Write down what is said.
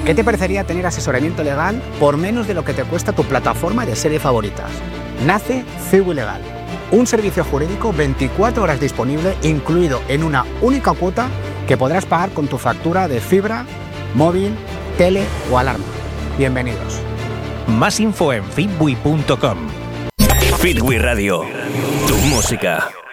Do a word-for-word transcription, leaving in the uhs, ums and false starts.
¿Qué te parecería tener asesoramiento legal por menos de lo que te cuesta tu plataforma de series favoritas? Nace Cibu Legal, un servicio jurídico veinticuatro horas disponible, incluido en una única cuota que podrás pagar con tu factura de fibra, móvil, tele o alarma. Bienvenidos. Más info en fitwi punto com. Fitwi Radio, tu música.